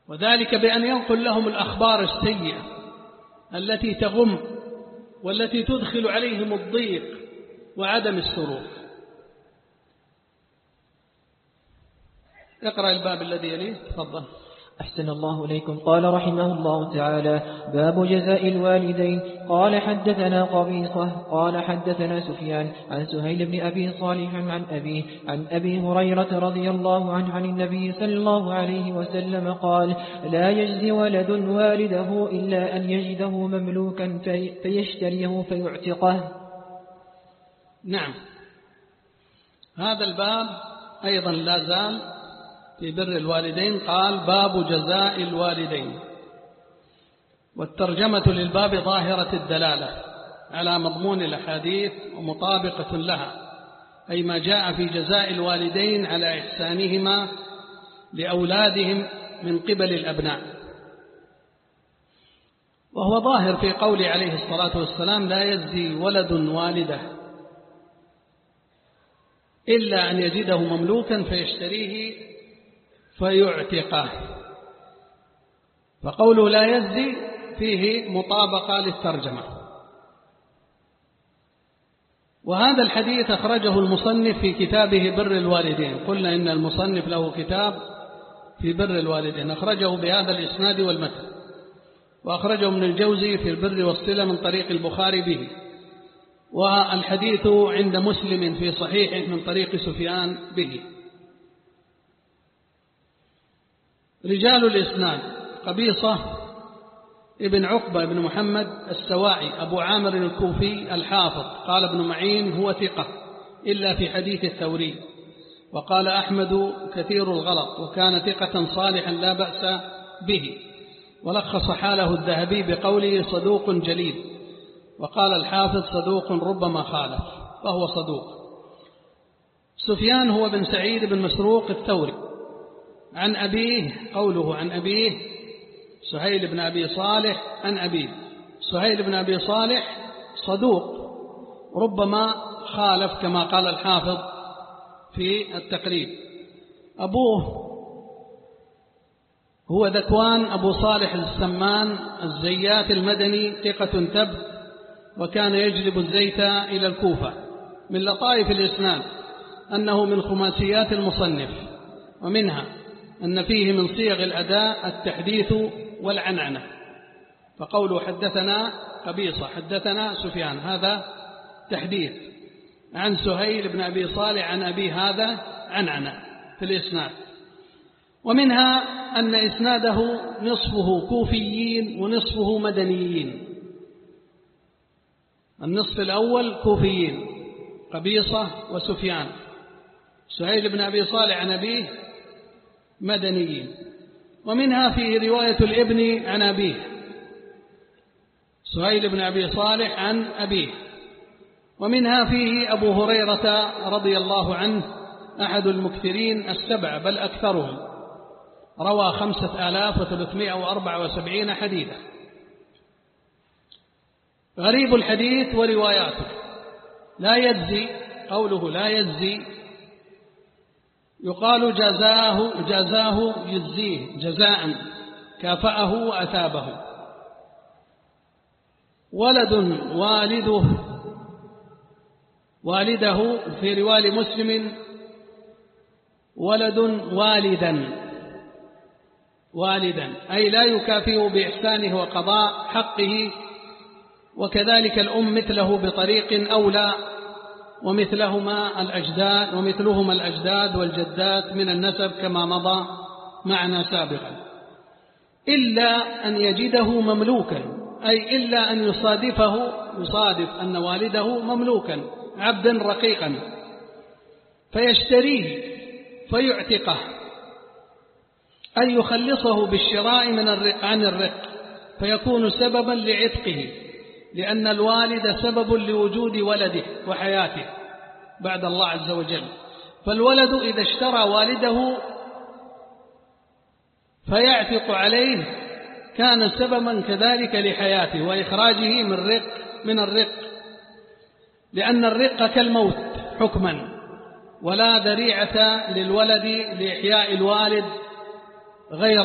وذلك بأن ينقل لهم الأخبار السيئة التي تغم والتي تدخل عليهم الضيق وعدم السرور. اقرأ الباب الذي يليه. تفضل. أحسن الله إليكم. قال رحمه الله تعالى: باب جزاء الوالدين. قال حدثنا قبيصة قال حدثنا سفيان عن سهيل بن أبي صالح عن أبي هريرة رضي الله عنه عن النبي صلى الله عليه وسلم قال: لا يجزي ولد والده إلا أن يجده مملوكا فيشتريه فيعتقه. نعم، هذا الباب أيضا لا زال في بر الوالدين. قال: باب جزاء الوالدين. والترجمة للباب ظاهرة الدلالة على مضمون الأحاديث ومطابقة لها، أي ما جاء في جزاء الوالدين على إحسانهما لأولادهم من قبل الأبناء. وهو ظاهر في قول عليه الصلاة والسلام: لا يجزي ولد والده إلا أن يجده مملوكا فيشتريه فيعتقه. فقوله لا يجزي فيه مطابقة للترجمة. وهذا الحديث أخرجه المصنف في كتابه بر الوالدين. قلنا إن المصنف له كتاب في بر الوالدين، أخرجه بهذا الإسناد والمتن، وأخرجه ابن الجوزي في البر والصلة من طريق البخاري به، والحديث عند مسلم في صحيحه من طريق سفيان به. رجال الإسناد: قبيصة ابن عقبة ابن محمد السواعي أبو عامر الكوفي الحافظ. قال ابن معين: هو ثقة إلا في حديث الثوري. وقال أحمد: كثير الغلط، وكان ثقة صالحا لا بأس به. ولخص حاله الذهبي بقوله: صدوق جليل. وقال الحافظ: صدوق ربما خالف، فهو صدوق. سفيان هو بن سعيد بن مسروق الثوري عن أبيه. قوله عن أبيه: سهيل بن أبي صالح عن أبيه. سهيل بن أبي صالح صدوق ربما خالف كما قال الحافظ في التقريب. أبوه هو ذكوان أبو صالح السمان الزيات المدني، ثقة تبت، وكان يجلب الزيت إلى الكوفة. من لطائف الإسناد أنه من خماسيات المصنف، ومنها أن فيه من صيغ الأداء التحديث والعنعنة. فقوله حدثنا قبيصة حدثنا سفيان هذا تحديث، عن سهيل بن أبي صالح عن أبي هذا عنعنة في الإسناد. ومنها أن إسناده نصفه كوفيين ونصفه مدنيين. النصف الأول كوفيين قبيصة وسفيان، سهيل بن أبي صالح عن أبيه مدنيين. ومنها فيه رواية الابن عن أبيه، سهيل بن أبي صالح عن أبيه. ومنها فيه أبو هريرة رضي الله عنه أحد المكثرين السبع بل أكثرهم، روى 5374 حديثا. غريب الحديث ورواياته: لا يجزي. قوله لا يجزي يقال جزاه يجزيه جزاء، كافأه وأثابه. ولد والده في رواية مسلم ولد والدا أي لا يكافئه بإحسانه وقضاء حقه. وكذلك الأم مثله بطريق أولى، ومثلهما الأجداد والجدات من النسب كما مضى معنا سابقا. إلا أن يجده مملوكا، أي إلا أن يصادف أن والده مملوكا عبدا رقيقا فيشتريه فيعتقه، أي يخلصه بالشراء عن الرق فيكون سببا لعتقه، لأن الوالد سبب لوجود ولده وحياته بعد الله عز وجل. فالولد إذا اشترى والده فيعتق عليه كان سببا كذلك لحياته وإخراجه من الرق، لأن الرق كالموت حكما، ولا ذريعة للولد لإحياء الوالد غير